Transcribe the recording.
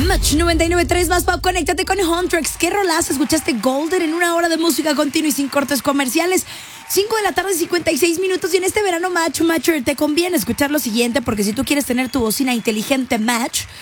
Match 99.3 más pop. Conéctate con Huntrix. ¿Qué rolazo? Escuchaste Golden en una hora de música continua y sin cortes comerciales. 5 de la tarde, 56 minutos. Y en este verano, Matcher, te conviene escuchar lo siguiente, porque si tú quieres tener tu bocina inteligente Match,